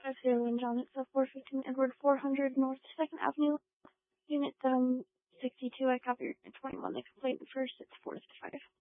5-0 John. It's 415 Edward 400 North 2nd Avenue. Unit 62. I copy Unit 21. The complaint first. It's 4 to 5.